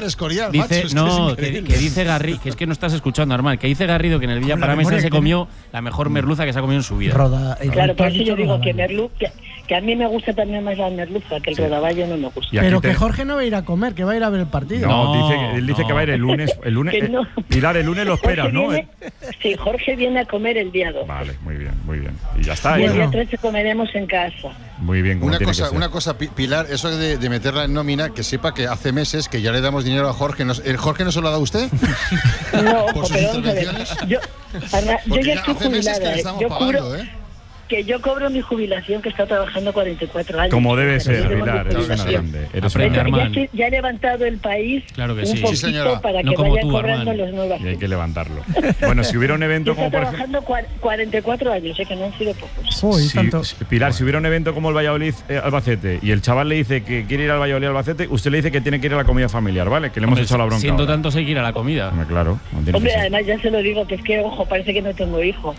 Escorial, dice, macho, no, que dice Garrido, que es que no estás escuchando, Armand, que dice Garrido que en el Villa Paramesa se comió la mejor merluza que se ha comido en su vida. Claro, por eso yo digo que a mí me gusta también más la merluza, que el rodaballo no me gusta. Pero que Jorge no va a ir a comer, que va a ir a ver el partido. No, él dice que va a ir el lunes. No. Pilar, el lunes lo esperas, ¿no? Sí, Jorge viene a comer el día 2. Vale, muy bien. Y ya está. Y el día 13 comeremos en casa. Muy bien, como tiene que ser. Una cosa, Pilar, eso de meterla en nómina, que sepa que hace meses que ya le damos dinero a Jorge. ¿El Jorge no se lo ha dado a usted? No, ¿Por sus pero intervenciones? yo ya estoy hace meses jubilada. que le estamos Yo pagando, que yo cobro mi jubilación, que está trabajando 44 años. Como debe ser, Pilar, eres una grande. Ya he levantado el país un poquito para que vaya cobrando los nuevos. Y hay que levantarlo. Bueno, si hubiera un evento como por ejemplo... trabajando 44 años, que no han sido pocos. Pilar, si hubiera un evento como el Valladolid Albacete y el chaval le dice que quiere ir al Valladolid Albacete, usted le dice que tiene que ir a la comida familiar, ¿vale? Que le hemos echado la bronca. Siendo tanto, hay que ir a la comida. Claro. Hombre, además ya se lo digo, que es que, ojo, parece que no tengo hijo.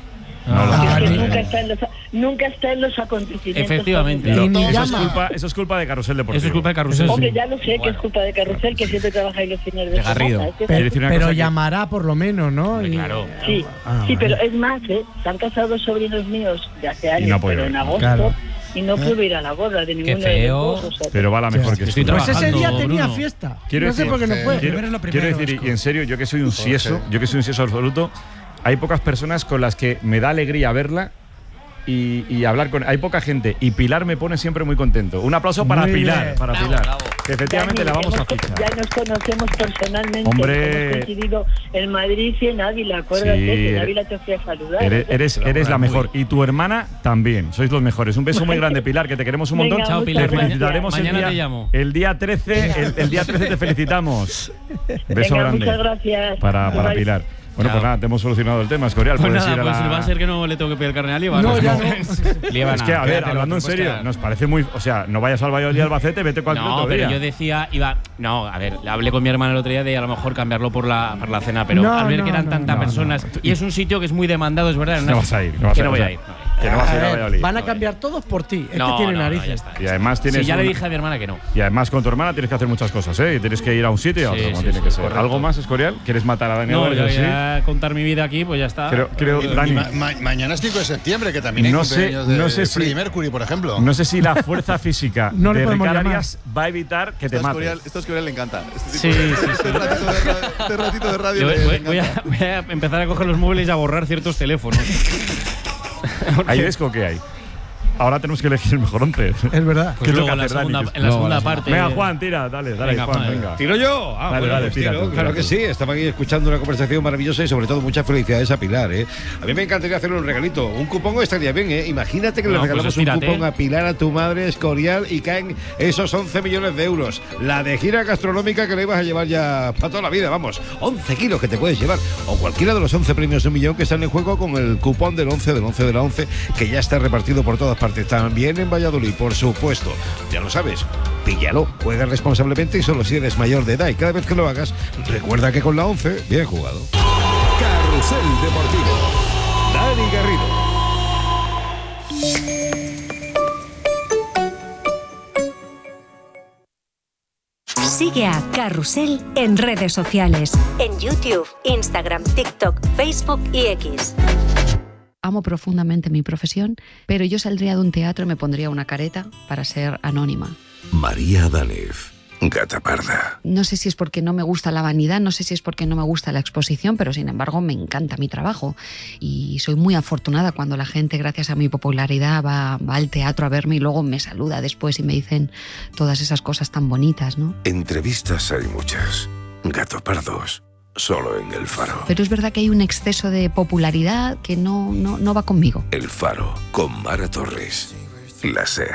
Nunca está en los acontecimientos. Efectivamente. Eso es culpa de Carrusel Deportivo. Eso es culpa de Carrusel. Hombre, ya lo sé que es culpa de Carrusel, que siempre trabaja ahí los fines de Garrido. semana. Pero llamará por lo menos, ¿no? Claro. Sí, pero es más, se han casado dos sobrinos míos de hace años, pero en agosto. Claro. Y no pude ir a la boda de ninguno de los dos. Pero va la mejor que estoy Pues ese día tenía Bruno. fiesta. No sé por qué no fue. Quiero decir, y en serio, yo que soy un sieso absoluto, hay pocas personas con las que me da alegría verla y hablar con... Hay poca gente y Pilar me pone siempre muy contento. Un aplauso para Pilar, bravo. Que efectivamente la vamos a fichar. Ya nos conocemos personalmente. Hombre. Hemos coincidido en Madrid y en Ávila. Acuérdate que en Ávila te fui a saludar. Eres la mejor. Y tu hermana también. Sois los mejores. Un beso muy grande, Pilar, que te queremos un montón. Chao, Pilar. Te felicitaremos Mañana te llamo. El día 13. El día 13 te felicitamos. Beso grande. Muchas gracias. Para Pilar. Bueno, pues nada, te hemos solucionado el tema, Escorial. Pues puedes nada, ir a pues va a ser que no le tengo que pedir carne a Lieva. No, ya no. Lieva, es que, a ver, hablando en serio, nos parece muy... O sea, no vayas al Valladolid Albacete, vete cualquier otro día. No, pero yo decía, hablé con mi hermano el otro día de a lo mejor cambiarlo por la cena, pero al ver que eran tantas personas, y es un sitio que es muy demandado, es verdad. No vas a ir. Que no voy a ir. Que no vas a ir a Valladolid. Van a cambiar todos por ti. Es que tiene narices. Y además tienes... Sí, ya le dije a mi hermana que no. Y además con tu hermana tienes que hacer muchas cosas, ¿eh? Y tienes que ir a un sitio y a otro, como tiene que ser. Correcto. ¿Algo más, Escorial? ¿Quieres matar a Daniel? No, yo voy a contar mi vida aquí, pues ya está. Creo, Dani, mañana es 5 de septiembre, que también hay cumpleaños de Freddie Mercury, por ejemplo. No sé si la fuerza física No le de podemos Ricard llamar. Arias va a evitar que te mate. Esto a Escorial le encanta. Sí. Este ratito de radio Voy a empezar a coger los móviles y a borrar ciertos teléfonos. ¿Hay desco o qué hay? Ahora tenemos que elegir el mejor 11. Es verdad. Pues luego en la segunda parte. Venga, Juan, tira, dale, Venga, Juan, Juan. venga. ¿Tiro yo? Dale, tira tú, claro que sí. Estaba aquí escuchando una conversación maravillosa y sobre todo muchas felicidades a Pilar, ¿eh? A mí me encantaría hacerle un regalito. Un cupón estaría bien, ¿eh? Imagínate que le regalamos un cupón a Pilar, a tu madre, Escorial, y caen esos 11 millones de euros. La de gira gastronómica que le ibas a llevar ya para toda la vida, vamos. 11 kilos que te puedes llevar. O cualquiera de los 11 premios de $1 millón que están en juego con el cupón del 11 de la 11, que ya está repartido por todas partes. También en Valladolid, por supuesto. Ya lo sabes, píllalo, juega responsablemente y solo si eres mayor de edad. Y cada vez que lo hagas, recuerda que con la 11, bien jugado. Carrusel Deportivo. Dani Garrido. Sigue a Carrusel en redes sociales. En YouTube, Instagram, TikTok, Facebook y X. Amo profundamente mi profesión, pero yo saldría de un teatro y me pondría una careta para ser anónima. María Adalef, Gata Parda. No sé si es porque no me gusta la vanidad, no sé si es porque no me gusta la exposición, pero sin embargo me encanta mi trabajo. Y soy muy afortunada cuando la gente, gracias a mi popularidad, va al teatro a verme y luego me saluda después y me dicen todas esas cosas tan bonitas, ¿no? Entrevistas hay muchas. Gato Pardos. Solo en El Faro. Pero es verdad que hay un exceso de popularidad que no va conmigo. El Faro, con Mara Torres. La SER.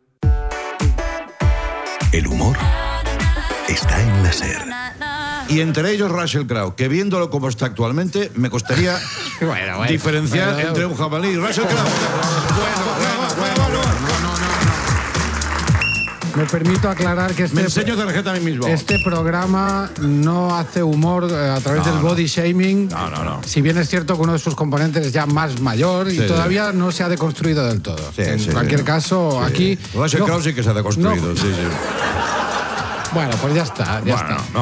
El humor está en la SER. Y entre ellos Russell Crowe, que viéndolo como está actualmente, me costaría diferenciar entre un jabalí y Russell Crowe. Me permito aclarar que me enseño tarjeta a mí mismo. Este programa no hace humor a través del body shaming. No. Si bien es cierto que uno de sus componentes es ya más mayor y todavía no se ha deconstruido del todo. En cualquier caso, aquí... Russell Crowe sí que se ha deconstruido, sí. Bueno, pues ya está.